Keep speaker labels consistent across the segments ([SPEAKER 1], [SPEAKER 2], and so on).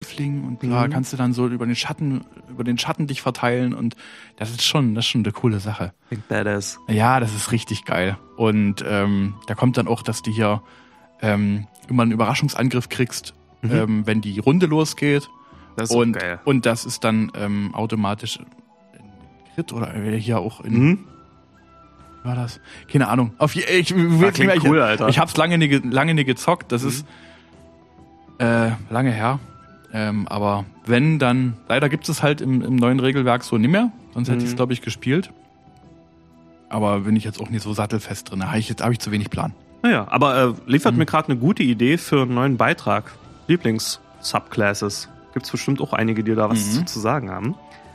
[SPEAKER 1] fliegen und bla, kannst du dann so über den Schatten dich verteilen und das ist schon eine coole Sache.
[SPEAKER 2] Klingt badass.
[SPEAKER 1] Ja, das ist richtig geil. Und da kommt dann auch, dass du hier immer einen Überraschungsangriff kriegst, wenn die Runde losgeht.
[SPEAKER 2] Das ist geil.
[SPEAKER 1] Und das ist dann automatisch in Crit oder hier auch in war das? Keine Ahnung.
[SPEAKER 2] Klingt cool, Alter.
[SPEAKER 1] Ich hab's lange nie gezockt. Das ist lange her. Aber wenn, dann leider gibt es halt im neuen Regelwerk so nicht mehr. Sonst hätte ich es, glaube ich, gespielt. Aber bin ich jetzt auch nicht so sattelfest drin. Da habe ich zu wenig Plan.
[SPEAKER 2] Naja, aber liefert mir gerade eine gute Idee für einen neuen Beitrag. Lieblings-Subclasses. Gibt's bestimmt auch einige, die da was zu sagen haben.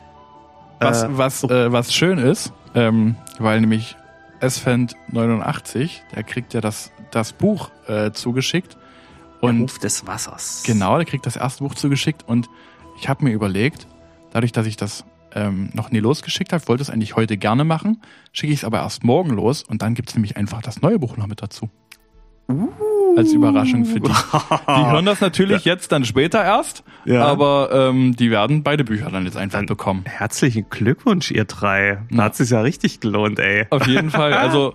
[SPEAKER 1] Was schön ist, weil nämlich Esfand89, der kriegt ja das Buch zugeschickt. Und
[SPEAKER 2] der Ruf des Wassers.
[SPEAKER 1] Genau, der kriegt das erste Buch zugeschickt und ich habe mir überlegt, dadurch, dass ich das noch nie losgeschickt habe, wollte es eigentlich heute gerne machen, schicke ich es aber erst morgen los und dann gibt's nämlich einfach das neue Buch noch mit dazu. Als Überraschung für die. Die hören das natürlich jetzt dann später erst, aber die werden beide Bücher dann jetzt einfach bekommen.
[SPEAKER 2] Herzlichen Glückwunsch, ihr drei. Da hat es sich ja richtig gelohnt, ey.
[SPEAKER 1] Auf jeden Fall, also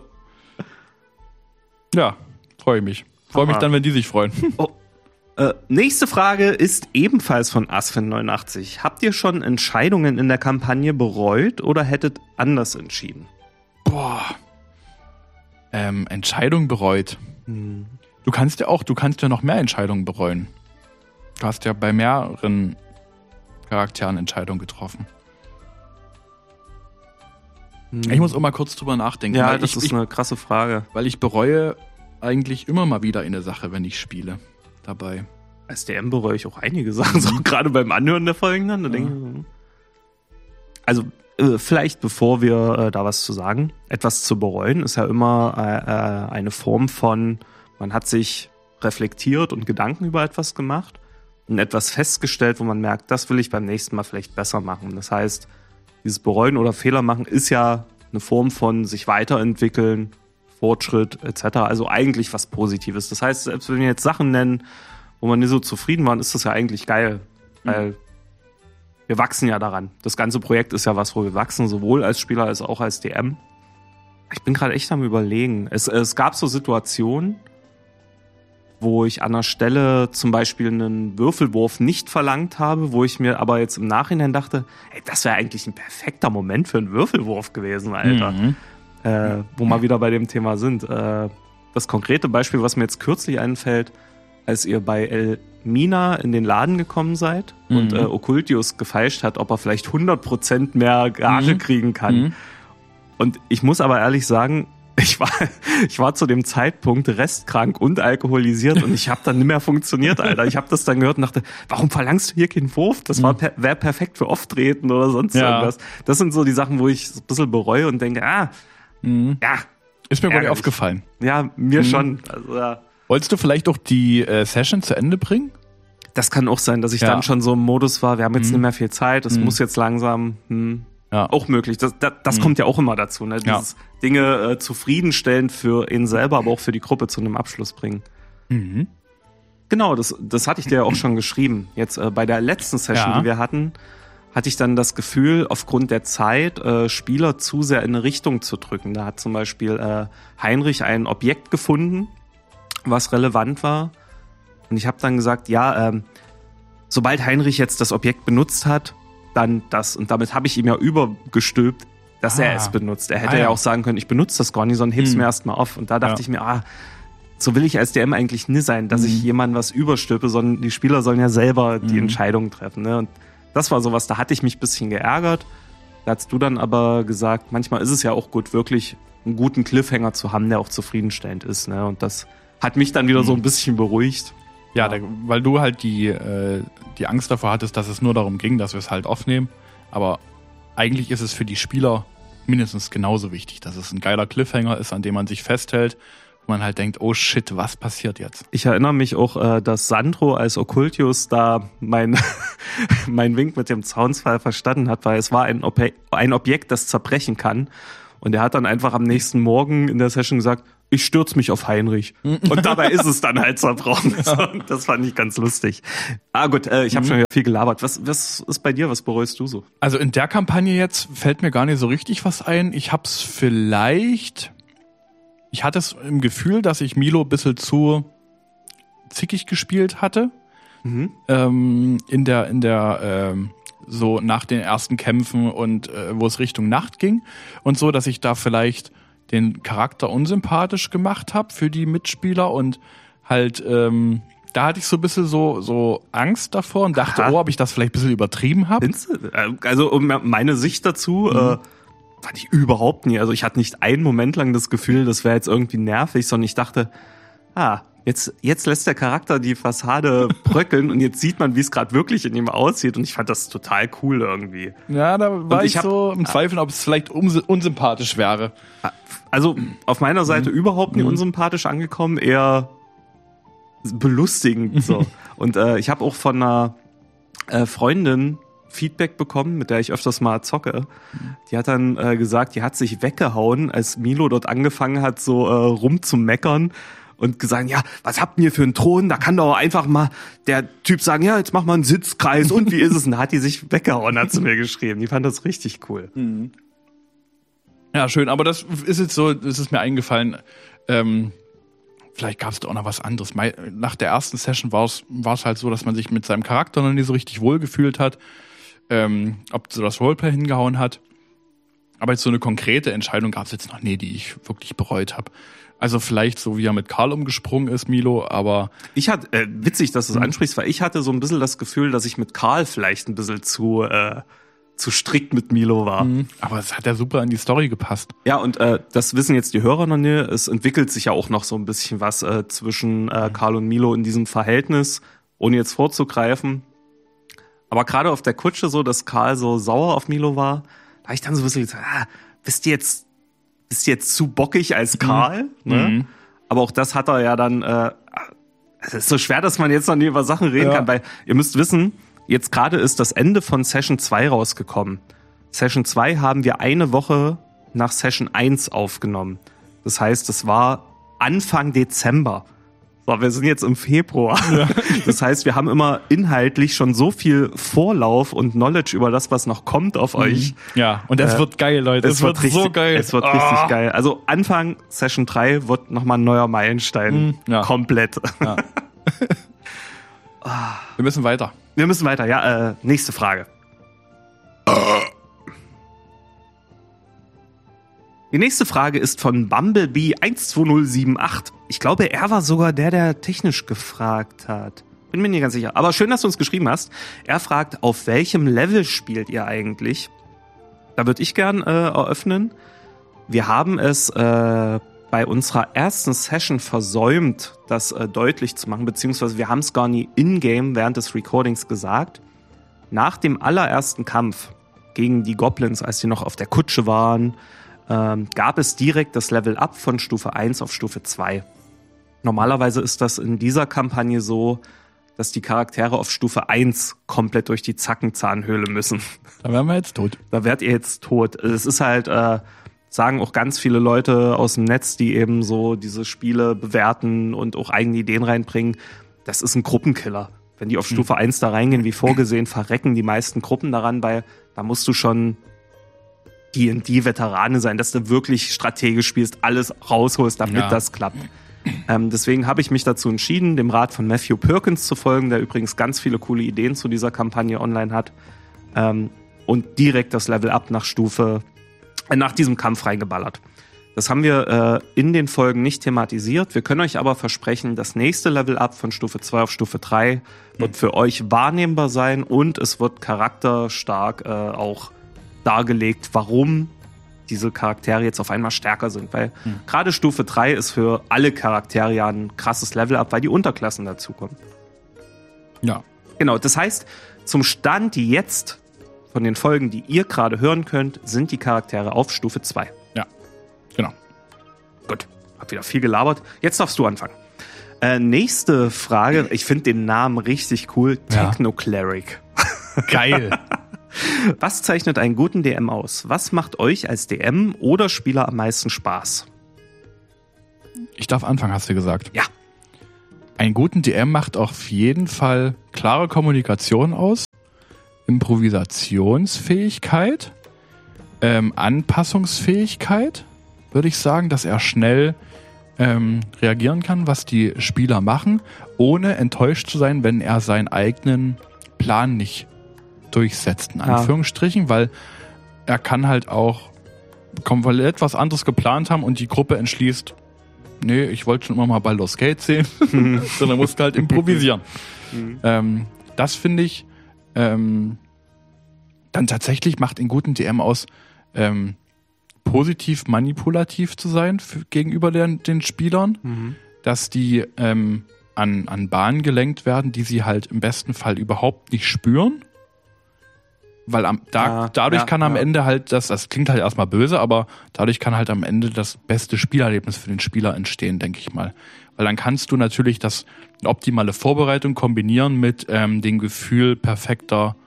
[SPEAKER 1] ja, freue ich mich. Freue mich dann, wenn die sich freuen.
[SPEAKER 2] Nächste Frage ist ebenfalls von Asfen89. Habt ihr schon Entscheidungen in der Kampagne bereut oder hättet anders entschieden?
[SPEAKER 1] Boah. Entscheidung bereut. Du kannst ja noch mehr Entscheidungen bereuen. Du hast ja bei mehreren Charakteren Entscheidungen getroffen. Ich muss auch mal kurz drüber nachdenken.
[SPEAKER 2] Ja, das ist eine krasse Frage.
[SPEAKER 1] Weil ich bereue eigentlich immer mal wieder eine Sache, wenn ich spiele. Dabei.
[SPEAKER 2] Als DM bereue ich auch einige Sachen, so gerade beim Anhören der Folgen dann. Da denke ich, also vielleicht bevor wir da was zu sagen, etwas zu bereuen ist ja immer eine Form von, man hat sich reflektiert und Gedanken über etwas gemacht und etwas festgestellt, wo man merkt, das will ich beim nächsten Mal vielleicht besser machen. Das heißt, dieses Bereuen oder Fehler machen ist ja eine Form von sich weiterentwickeln, Fortschritt etc. Also eigentlich was Positives. Das heißt, selbst wenn wir jetzt Sachen nennen, wo man nicht so zufrieden war, ist das ja eigentlich geil, weil wir wachsen ja daran. Das ganze Projekt ist ja was, wo wir wachsen, sowohl als Spieler als auch als DM. Ich bin gerade echt am Überlegen. Es gab so Situationen, wo ich an einer Stelle zum Beispiel einen Würfelwurf nicht verlangt habe, wo ich mir aber jetzt im Nachhinein dachte, ey, das wäre eigentlich ein perfekter Moment für einen Würfelwurf gewesen, Alter. Wo wir wieder bei dem Thema sind. Das konkrete Beispiel, was mir jetzt kürzlich einfällt, als ihr bei Elmina in den Laden gekommen seid und Occultius gefeilscht hat, ob er vielleicht 100% mehr Gage kriegen kann. Und ich muss aber ehrlich sagen, ich war zu dem Zeitpunkt restkrank und alkoholisiert und ich habe dann nicht mehr funktioniert, Alter. Ich habe das dann gehört und dachte, warum verlangst du hier keinen Wurf? Das wäre perfekt für Auftreten oder sonst irgendwas. Das sind so die Sachen, wo ich ein bisschen bereue und denke, ja.
[SPEAKER 1] Ist mir wohl aufgefallen.
[SPEAKER 2] Ja, mir schon. Also, ja.
[SPEAKER 1] Wolltest du vielleicht auch die Session zu Ende bringen?
[SPEAKER 2] Das kann auch sein, dass ich dann schon so im Modus war, wir haben jetzt nicht mehr viel Zeit, es muss jetzt langsam, auch möglich. Das kommt ja auch immer dazu, ne? Dieses Dinge zufriedenstellend für ihn selber, aber auch für die Gruppe zu einem Abschluss bringen. Genau, das hatte ich dir ja auch schon geschrieben. Jetzt bei der letzten Session, die wir hatten, hatte ich dann das Gefühl, aufgrund der Zeit, Spieler zu sehr in eine Richtung zu drücken. Da hat zum Beispiel Heinrich ein Objekt gefunden, was relevant war. Und ich habe dann gesagt, sobald Heinrich jetzt das Objekt benutzt hat, dann das. Und damit habe ich ihm ja übergestülpt, dass er es benutzt. Er hätte ja auch sagen können, ich benutze das gar nicht, sondern heb's mir erstmal auf. Und da dachte ich mir, so will ich als DM eigentlich nie sein, dass ich jemandem was überstülpe, sondern die Spieler sollen ja selber die Entscheidungen treffen. Ne? Und das war sowas, da hatte ich mich ein bisschen geärgert. Da hast du dann aber gesagt, manchmal ist es ja auch gut, wirklich einen guten Cliffhanger zu haben, der auch zufriedenstellend ist. Ne? Und das hat mich dann wieder so ein bisschen beruhigt.
[SPEAKER 1] Ja, weil du halt die Angst davor hattest, dass es nur darum ging, dass wir es halt aufnehmen. Aber eigentlich ist es für die Spieler mindestens genauso wichtig, dass es ein geiler Cliffhanger ist, an dem man sich festhält, wo man halt denkt, oh shit, was passiert jetzt?
[SPEAKER 2] Ich erinnere mich auch, dass Sandro als Occultius da mein Wink mit dem Zaunsfall verstanden hat, weil es war ein Objekt, das zerbrechen kann. Und er hat dann einfach am nächsten Morgen in der Session gesagt, ich stürze mich auf Heinrich. Und dabei ist es dann halt zerbrochen. Das fand ich ganz lustig. Gut, ich habe schon wieder viel gelabert. Was ist bei dir? Was bereust du so?
[SPEAKER 1] Also in der Kampagne jetzt fällt mir gar nicht so richtig was ein. Ich hatte es im Gefühl, dass ich Milo ein bisschen zu zickig gespielt hatte. In der so nach den ersten Kämpfen und wo es Richtung Nacht ging und so, dass ich da vielleicht den Charakter unsympathisch gemacht habe für die Mitspieler und halt da hatte ich so ein bisschen so Angst davor und dachte, ob ich das vielleicht ein bisschen übertrieben habe.
[SPEAKER 2] Also meine Sicht dazu fand ich überhaupt nie. Also ich hatte nicht einen Moment lang das Gefühl, das wäre jetzt irgendwie nervig, sondern ich dachte, jetzt lässt der Charakter die Fassade bröckeln und jetzt sieht man, wie es gerade wirklich in ihm aussieht und ich fand das total cool irgendwie.
[SPEAKER 1] Ja, da war ich so im Zweifeln, ob es vielleicht unsympathisch wäre.
[SPEAKER 2] Also auf meiner Seite überhaupt nicht unsympathisch angekommen, eher belustigend so. Und ich habe auch von einer Freundin Feedback bekommen, mit der ich öfters mal zocke. Die hat dann gesagt, die hat sich weggehauen, als Milo dort angefangen hat, so rumzumeckern. Und gesagt, ja, was habt ihr für einen Thron? Da kann doch einfach mal der Typ sagen, ja, jetzt mach mal einen Sitzkreis und wie ist es? Und da hat die sich weggehauen, hat sie mir geschrieben. Die fand das richtig cool.
[SPEAKER 1] Ja, schön, aber das ist jetzt so, das ist mir eingefallen, vielleicht gab es da auch noch was anderes. Nach der ersten Session war es halt so, dass man sich mit seinem Charakter noch nicht so richtig wohl gefühlt hat, ob so das Roleplay hingehauen hat. Aber jetzt so eine konkrete Entscheidung gab es jetzt noch nie, die ich wirklich bereut habe. Also vielleicht so, wie er mit Karl umgesprungen ist, Milo, aber...
[SPEAKER 2] Ich hatte, witzig, dass du es ansprichst, weil ich hatte so ein bisschen das Gefühl, dass ich mit Karl vielleicht ein bisschen zu strikt mit Milo war.
[SPEAKER 1] Aber es hat ja super in die Story gepasst.
[SPEAKER 2] Ja, und das wissen jetzt die Hörer noch nicht. Es entwickelt sich ja auch noch so ein bisschen was zwischen Karl und Milo in diesem Verhältnis, ohne jetzt vorzugreifen. Aber gerade auf der Kutsche so, dass Karl so sauer auf Milo war, da habe ich dann so ein bisschen gesagt, bist du jetzt zu bockig als Karl? Ne? Aber auch das hat er ja dann, es ist so schwer, dass man jetzt noch nie über Sachen reden kann, weil ihr müsst wissen, jetzt gerade ist das Ende von Session 2 rausgekommen. Session 2 haben wir eine Woche nach Session 1 aufgenommen. Das heißt, es war Anfang Dezember. So, wir sind jetzt im Februar. Ja. Das heißt, wir haben immer inhaltlich schon so viel Vorlauf und Knowledge über das, was noch kommt auf euch.
[SPEAKER 1] Ja, und es wird geil, Leute.
[SPEAKER 2] Es wird richtig, so geil. Es wird richtig geil. Also Anfang Session 3 wird nochmal ein neuer Meilenstein. Komplett. Ja.
[SPEAKER 1] Wir müssen weiter.
[SPEAKER 2] Ja. Nächste Frage. Die nächste Frage ist von Bumblebee 12078. Ich glaube, er war sogar der technisch gefragt hat. Bin mir nicht ganz sicher. Aber schön, dass du uns geschrieben hast. Er fragt, auf welchem Level spielt ihr eigentlich? Da würde ich gern eröffnen. Wir haben es bei unserer ersten Session versäumt, das deutlich zu machen, beziehungsweise wir haben es gar nie in-game während des Recordings gesagt. Nach dem allerersten Kampf gegen die Goblins, als die noch auf der Kutsche waren, gab es direkt das Level-Up von Stufe 1 auf Stufe 2. Normalerweise ist das in dieser Kampagne so, dass die Charaktere auf Stufe 1 komplett durch die Zackenzahnhöhle müssen.
[SPEAKER 1] Da wären wir jetzt tot.
[SPEAKER 2] Da werdet ihr jetzt tot. Es ist halt, sagen auch ganz viele Leute aus dem Netz, die eben so diese Spiele bewerten und auch eigene Ideen reinbringen. Das ist ein Gruppenkiller. Wenn die auf Stufe 1 da reingehen, wie vorgesehen, verrecken die meisten Gruppen daran, weil da musst du schon D&D-Veterane sein, dass du wirklich strategisch spielst, alles rausholst, damit das klappt. Deswegen habe ich mich dazu entschieden, dem Rat von Matthew Perkins zu folgen, der übrigens ganz viele coole Ideen zu dieser Kampagne online hat, und direkt das Level-Up nach diesem Kampf reingeballert. Das haben wir in den Folgen nicht thematisiert. Wir können euch aber versprechen, das nächste Level-Up von Stufe 2 auf Stufe 3 wird für euch wahrnehmbar sein und es wird charakterstark auch dargelegt, warum diese Charaktere jetzt auf einmal stärker sind. Weil gerade Stufe 3 ist für alle Charaktere ja ein krasses Level-Up, weil die Unterklassen dazukommen.
[SPEAKER 1] Ja.
[SPEAKER 2] Genau, das heißt, zum Stand jetzt von den Folgen, die ihr gerade hören könnt, sind die Charaktere auf Stufe 2.
[SPEAKER 1] Ja, genau.
[SPEAKER 2] Gut, hab wieder viel gelabert. Jetzt darfst du anfangen. Nächste Frage, ich finde den Namen richtig cool, Techno-Cleric.
[SPEAKER 1] Geil.
[SPEAKER 2] Was zeichnet einen guten DM aus? Was macht euch als DM oder Spieler am meisten Spaß?
[SPEAKER 1] Ich darf anfangen, hast du gesagt.
[SPEAKER 2] Ja.
[SPEAKER 1] Einen guten DM macht auf jeden Fall klare Kommunikation aus, Improvisationsfähigkeit, Anpassungsfähigkeit, würde ich sagen, dass er schnell reagieren kann, was die Spieler machen, ohne enttäuscht zu sein, wenn er seinen eigenen Plan nicht durchsetzt, in Anführungsstrichen, weil er kann halt auch komplett was anderes geplant haben und die Gruppe entschließt, nee, ich wollte schon immer mal Baldur's Gate sehen, sondern musste halt improvisieren. Das finde ich dann tatsächlich macht einen guten DM aus, positiv manipulativ zu sein gegenüber den Spielern, dass die an Bahnen gelenkt werden, die sie halt im besten Fall überhaupt nicht spüren. Weil dadurch kann am Ende halt, das klingt halt erstmal böse, aber dadurch kann halt am Ende das beste Spielerlebnis für den Spieler entstehen, denke ich mal. Weil dann kannst du natürlich eine optimale Vorbereitung kombinieren mit dem Gefühl perfekter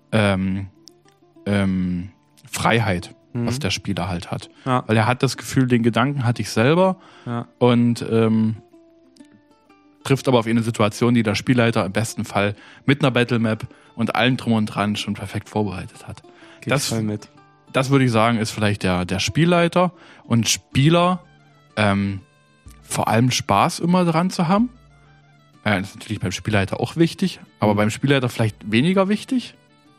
[SPEAKER 1] Freiheit, was der Spieler halt hat. Ja. Weil er hat das Gefühl, den Gedanken hatte ich selber und trifft aber auf eine Situation, die der Spielleiter im besten Fall mit einer Battlemap und allem drum und dran schon perfekt vorbereitet hat. Das würde ich sagen, ist vielleicht der Spielleiter und Spieler vor allem Spaß immer dran zu haben. Das ist natürlich beim Spielleiter auch wichtig, aber beim Spielleiter vielleicht weniger wichtig.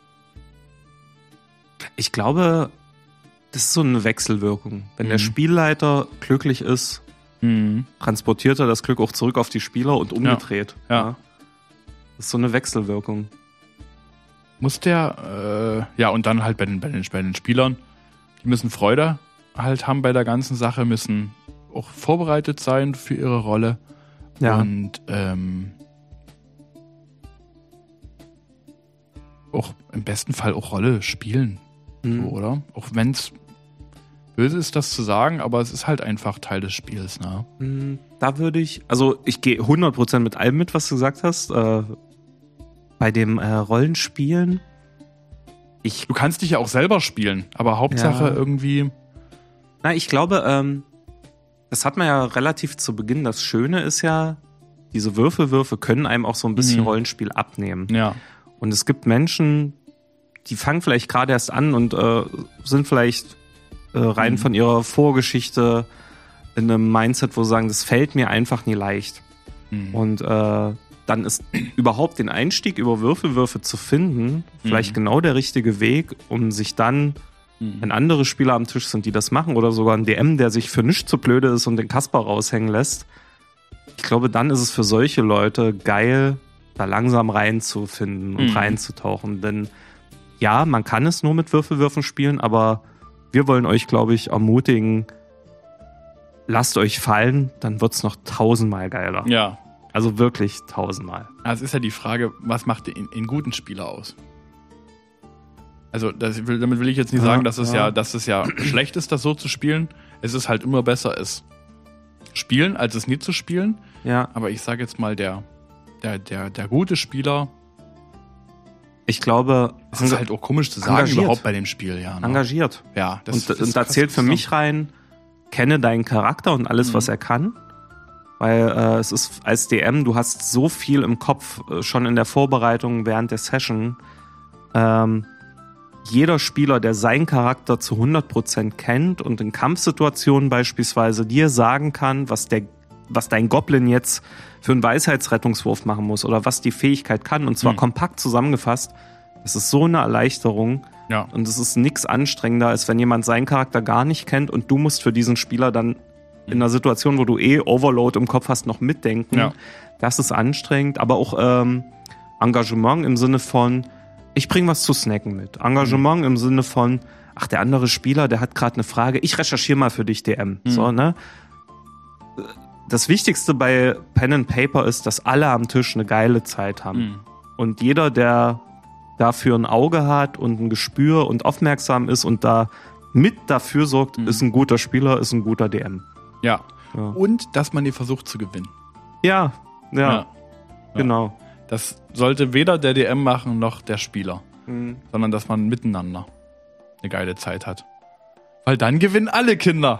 [SPEAKER 2] Ich glaube, das ist so eine Wechselwirkung. Wenn der Spielleiter glücklich ist, transportiert er das Glück auch zurück auf die Spieler und umgedreht. Ja. Das ist so eine Wechselwirkung.
[SPEAKER 1] Muss der, und dann halt bei den Spielern, die müssen Freude halt haben bei der ganzen Sache, müssen auch vorbereitet sein für ihre Rolle. Ja. Und auch im besten Fall auch Rolle spielen. So, oder? Auch wenn es böse ist, das zu sagen, aber es ist halt einfach Teil des Spiels, ne?
[SPEAKER 2] Da würde ich gehe 100% mit allem mit, was du gesagt hast. Bei dem Rollenspielen.
[SPEAKER 1] Du kannst dich ja auch selber spielen, aber Hauptsache irgendwie.
[SPEAKER 2] Na, ich glaube, das hat man ja relativ zu Beginn. Das Schöne ist ja, diese Würfelwürfe können einem auch so ein bisschen Rollenspiel abnehmen.
[SPEAKER 1] Ja.
[SPEAKER 2] Und es gibt Menschen, die fangen vielleicht gerade erst an und sind vielleicht rein von ihrer Vorgeschichte in einem Mindset, wo sie sagen, das fällt mir einfach nie leicht. Und dann ist überhaupt den Einstieg über Würfelwürfe zu finden, vielleicht genau der richtige Weg, um sich dann, wenn andere Spieler am Tisch sind, die das machen, oder sogar ein DM, der sich für nichts zu blöde ist und den Kasper raushängen lässt. Ich glaube, dann ist es für solche Leute geil, da langsam reinzufinden und reinzutauchen. Denn ja, man kann es nur mit Würfelwürfen spielen, aber wir wollen euch, glaube ich, ermutigen, lasst euch fallen, dann wird es noch 1000-mal geiler.
[SPEAKER 1] Ja.
[SPEAKER 2] Also wirklich 1000-mal.
[SPEAKER 1] Also ist ja die Frage, was macht den guten Spieler aus? Also damit will ich jetzt nicht sagen, dass es ja schlecht ist, das so zu spielen. Es ist halt immer besser, es spielen, als es nie zu spielen.
[SPEAKER 2] Ja.
[SPEAKER 1] Aber ich sage jetzt mal, der gute Spieler.
[SPEAKER 2] Ich glaube,
[SPEAKER 1] es ist halt auch komisch zu sagen überhaupt bei dem Spiel, ja. Ne?
[SPEAKER 2] Engagiert.
[SPEAKER 1] Ja.
[SPEAKER 2] Und da zählt für mich rein, kenne deinen Charakter und alles, was er kann. Weil es ist als DM, du hast so viel im Kopf, schon in der Vorbereitung während der Session. Jeder Spieler, der seinen Charakter zu 100% kennt und in Kampfsituationen beispielsweise dir sagen kann, was dein Goblin jetzt für einen Weisheitsrettungswurf machen muss oder was die Fähigkeit kann, und zwar kompakt zusammengefasst, das ist so eine Erleichterung.
[SPEAKER 1] Ja.
[SPEAKER 2] Und es ist nichts anstrengender, als wenn jemand seinen Charakter gar nicht kennt und du musst für diesen Spieler dann in einer Situation, wo du Overload im Kopf hast, noch mitdenken.
[SPEAKER 1] Ja.
[SPEAKER 2] Das ist anstrengend, aber auch Engagement im Sinne von, ich bringe was zu snacken mit. Engagement im Sinne von, ach, der andere Spieler, der hat gerade eine Frage, ich recherchiere mal für dich, DM. So, ne? Das Wichtigste bei Pen and Paper ist, dass alle am Tisch eine geile Zeit haben. Und jeder, der dafür ein Auge hat und ein Gespür und aufmerksam ist und da mit dafür sorgt, ist ein guter Spieler, ist ein guter DM.
[SPEAKER 1] Ja. Und dass man die versucht zu gewinnen.
[SPEAKER 2] Ja. Genau.
[SPEAKER 1] Das sollte weder der DM machen noch der Spieler, sondern dass man miteinander eine geile Zeit hat. Weil dann gewinnen alle Kinder.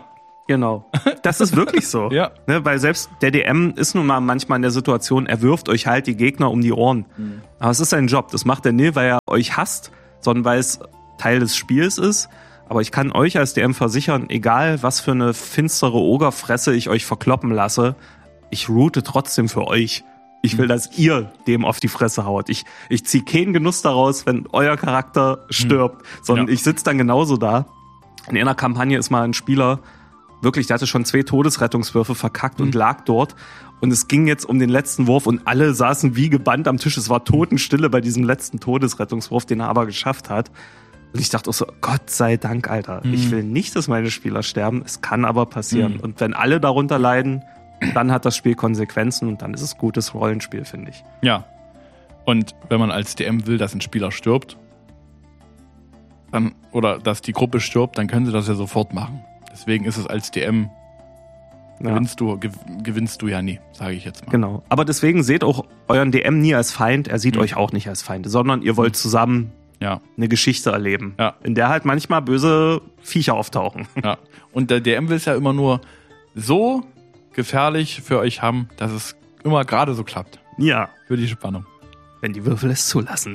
[SPEAKER 2] Genau. Das ist wirklich so.
[SPEAKER 1] Ja.
[SPEAKER 2] Ne, weil selbst der DM ist nun mal manchmal in der Situation, er wirft euch halt die Gegner um die Ohren. Aber es ist sein Job. Das macht er nicht, weil er euch hasst, sondern weil es Teil des Spiels ist. Aber ich kann euch als DM versichern, egal was für eine finstere Ogerfresse ich euch verkloppen lasse, ich route trotzdem für euch. Ich will, dass ihr dem auf die Fresse haut. Ich ziehe keinen Genuss daraus, wenn euer Charakter stirbt, sondern ich sitze dann genauso da. In einer Kampagne ist mal ein Spieler, wirklich, der hatte schon 2 Todesrettungswürfe verkackt und lag dort. Und es ging jetzt um den letzten Wurf und alle saßen wie gebannt am Tisch. Es war Totenstille bei diesem letzten Todesrettungswurf, den er aber geschafft hat. Und ich dachte auch so, Gott sei Dank, Alter. Ich will nicht, dass meine Spieler sterben. Es kann aber passieren. Und wenn alle darunter leiden, dann hat das Spiel Konsequenzen und dann ist es gutes Rollenspiel, finde ich.
[SPEAKER 1] Ja. Und wenn man als DM will, dass ein Spieler stirbt, dann, oder dass die Gruppe stirbt, dann können sie das ja sofort machen. Deswegen ist es als DM, gewinnst du ja nie, sage ich jetzt mal.
[SPEAKER 2] Genau. Aber deswegen seht auch euren DM nie als Feind. Er sieht euch auch nicht als Feinde, sondern ihr wollt zusammen eine Geschichte erleben, in der halt manchmal böse Viecher auftauchen.
[SPEAKER 1] Ja. Und der DM will es ja immer nur so gefährlich für euch haben, dass es immer gerade so klappt.
[SPEAKER 2] Ja.
[SPEAKER 1] Für die Spannung.
[SPEAKER 2] Wenn die Würfel es zulassen.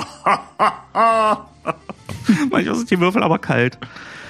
[SPEAKER 2] Manchmal sind die Würfel aber kalt.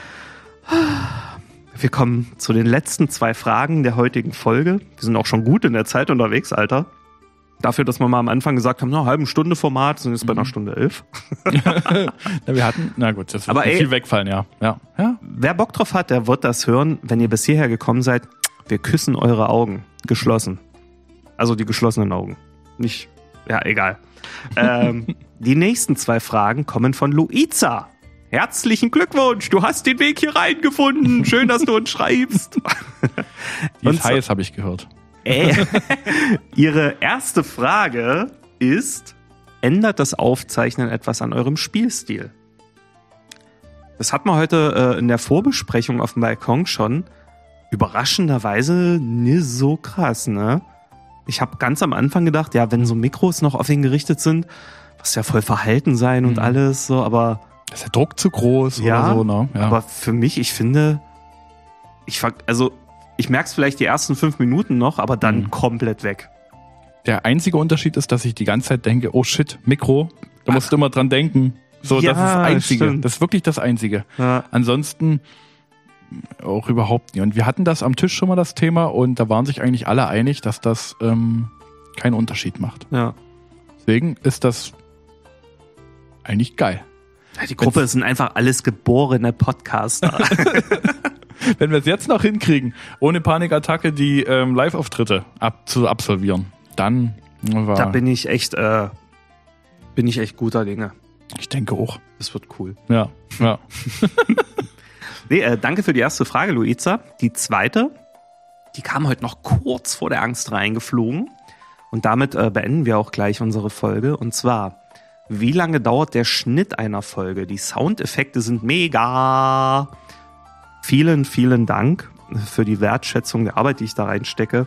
[SPEAKER 2] Wir kommen zu den letzten 2 Fragen der heutigen Folge. Wir sind auch schon gut in der Zeit unterwegs, Alter. Dafür, dass wir mal am Anfang gesagt haben, eine halbe Stunde Format, sind jetzt bei einer Stunde 11.
[SPEAKER 1] Wir hatten, na gut, das wird viel wegfallen, ja.
[SPEAKER 2] Wer Bock drauf hat, der wird das hören, wenn ihr bis hierher gekommen seid. Wir küssen eure Augen. Geschlossen. Also die geschlossenen Augen. Nicht, ja, egal. Die nächsten 2 Fragen kommen von Luiza. Herzlichen Glückwunsch, du hast den Weg hier reingefunden. Schön, dass du uns schreibst.
[SPEAKER 1] Die ist heiß, habe ich gehört.
[SPEAKER 2] Ihre erste Frage ist, ändert das Aufzeichnen etwas an eurem Spielstil? Das hat man heute in der Vorbesprechung auf dem Balkon schon. Überraschenderweise nicht so krass, ne? Ich habe ganz am Anfang gedacht, ja, wenn so Mikros noch auf ihn gerichtet sind, was ja voll verhalten sein und alles so, aber
[SPEAKER 1] ist der Druck zu groß oder so, ne? Ja.
[SPEAKER 2] Aber für mich, ich finde, ich merke es vielleicht die ersten 5 Minuten noch, aber dann komplett weg.
[SPEAKER 1] Der einzige Unterschied ist, dass ich die ganze Zeit denke, oh shit, Mikro, da musst du immer dran denken. So, das ist das Einzige. Stimmt. Das ist wirklich das Einzige. Ja. Ansonsten auch überhaupt nicht. Und wir hatten das am Tisch schon mal das Thema und da waren sich eigentlich alle einig, dass das keinen Unterschied macht.
[SPEAKER 2] Ja.
[SPEAKER 1] Deswegen ist das eigentlich geil.
[SPEAKER 2] Ja, die Gruppe sind einfach alles geborene Podcaster.
[SPEAKER 1] Wenn wir es jetzt noch hinkriegen, ohne Panikattacke die Live-Auftritte zu absolvieren, dann
[SPEAKER 2] da bin ich echt guter Dinge.
[SPEAKER 1] Ich denke auch.
[SPEAKER 2] Das wird cool.
[SPEAKER 1] Ja.
[SPEAKER 2] Nee, danke für die erste Frage, Luiza. Die zweite, die kam heute noch kurz vor der Angst reingeflogen. Und damit beenden wir auch gleich unsere Folge. Und zwar, wie lange dauert der Schnitt einer Folge? Die Soundeffekte sind mega. Vielen, vielen Dank für die Wertschätzung der Arbeit, die ich da reinstecke.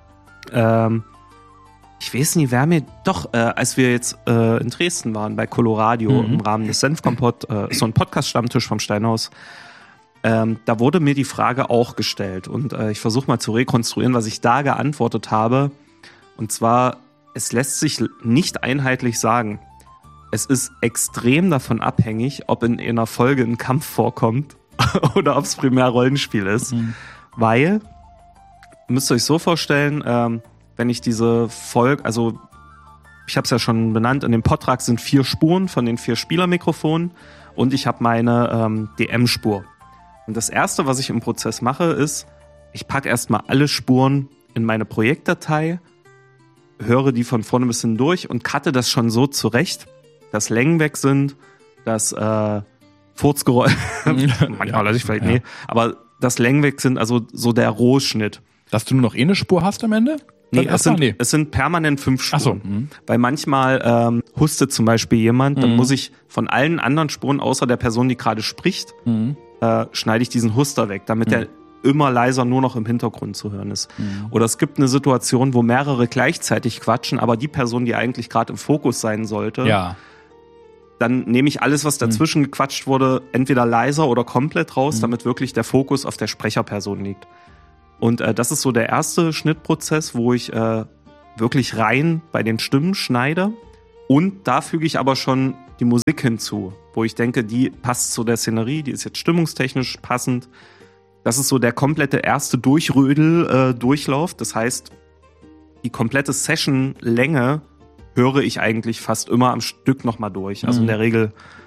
[SPEAKER 2] Ich weiß nicht, wer mir doch, als wir jetzt in Dresden waren bei Coloradio im Rahmen des Senfkompott, so ein Podcast-Stammtisch vom Steinhaus, da wurde mir die Frage auch gestellt und ich versuche mal zu rekonstruieren, was ich da geantwortet habe. Und zwar, es lässt sich nicht einheitlich sagen. Es ist extrem davon abhängig, ob in einer Folge ein Kampf vorkommt oder ob es primär Rollenspiel ist. Weil, müsst ihr euch so vorstellen, wenn ich diese Folge, also ich habe es ja schon benannt, in dem Podtrack sind 4 Spuren von den 4 Spielermikrofonen und ich habe meine DM-Spur. Und das Erste, was ich im Prozess mache, ist, ich packe erstmal alle Spuren in meine Projektdatei, höre die von vorne bis hin durch und cutte das schon so zurecht, dass Längen weg sind, dass Furzgeräusche, manchmal lasse ich vielleicht, aber dass Längen weg sind, also so der Rohschnitt.
[SPEAKER 1] Dass du nur noch eine Spur hast am Ende?
[SPEAKER 2] Nee, es sind permanent 5 Spuren. Ach so. Weil manchmal hustet zum Beispiel jemand, dann muss ich von allen anderen Spuren, außer der Person, die gerade spricht, schneide ich diesen Huster weg, damit der immer leiser nur noch im Hintergrund zu hören ist. Oder es gibt eine Situation, wo mehrere gleichzeitig quatschen, aber die Person, die eigentlich gerade im Fokus sein sollte, dann nehme ich alles, was dazwischen gequatscht wurde, entweder leiser oder komplett raus, damit wirklich der Fokus auf der Sprecherperson liegt. Und das ist so der erste Schnittprozess, wo ich wirklich rein bei den Stimmen schneide. Und da füge ich aber schon die Musik hinzu, wo ich denke, die passt zu der Szenerie, die ist jetzt stimmungstechnisch passend. Das ist so der komplette erste Durchlauf. Das heißt, die komplette Session-Länge höre ich eigentlich fast immer am Stück nochmal durch. Also in der Regel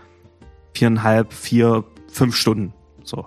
[SPEAKER 2] 4,5, 4, 5 Stunden. So.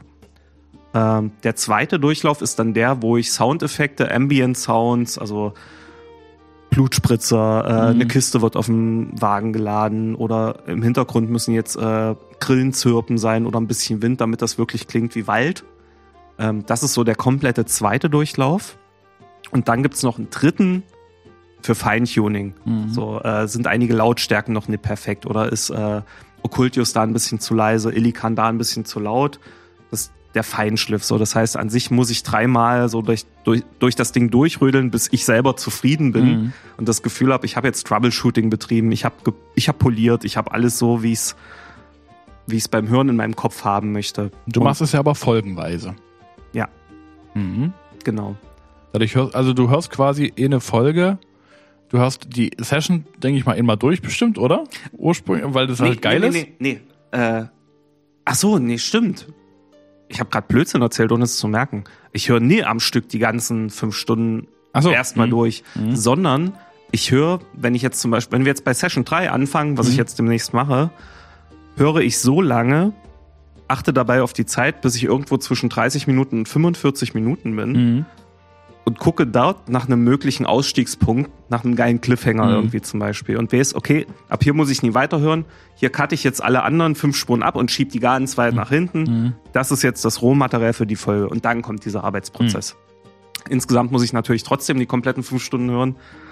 [SPEAKER 2] Der zweite Durchlauf ist dann der, wo ich Soundeffekte, Ambient Sounds, also Blutspritzer, eine Kiste wird auf dem Wagen geladen oder im Hintergrund müssen jetzt Grillen zirpen sein oder ein bisschen Wind, damit das wirklich klingt wie Wald. Das ist so der komplette zweite Durchlauf. Und dann gibt's noch einen dritten für Feintuning. So sind einige Lautstärken noch nicht perfekt oder ist Occultius da ein bisschen zu leise, Illican da ein bisschen zu laut. Das ist der Feinschliff. So, das heißt, an sich muss ich 3-mal so durch das Ding durchrödeln, bis ich selber zufrieden bin und das Gefühl habe, ich habe jetzt Troubleshooting betrieben, ich hab poliert, ich habe alles so, wie ich es beim Hören in meinem Kopf haben möchte.
[SPEAKER 1] Du machst es ja aber folgenweise.
[SPEAKER 2] Ja. Genau.
[SPEAKER 1] Dadurch du hörst quasi eine Folge, du hörst die Session, denke ich mal, immer durch bestimmt, oder? Ursprünglich, weil das halt geil ist?
[SPEAKER 2] Nee. Ach so, nee, stimmt. Ich habe gerade Blödsinn erzählt, ohne es zu merken. Ich höre nie am Stück die ganzen 5 Stunden erstmal durch, sondern ich höre, wenn wir jetzt bei Session 3 anfangen, was ich jetzt demnächst mache, höre ich so lange, achte dabei auf die Zeit, bis ich irgendwo zwischen 30 Minuten und 45 Minuten bin und gucke dort nach einem möglichen Ausstiegspunkt, nach einem geilen Cliffhanger irgendwie zum Beispiel und weiß, okay, ab hier muss ich nie weiterhören, hier cutte ich jetzt alle anderen 5 Spuren ab und schiebe die ganz weit nach hinten. Das ist jetzt das Rohmaterial für die Folge und dann kommt dieser Arbeitsprozess. Insgesamt muss ich natürlich trotzdem die kompletten 5 Stunden hören,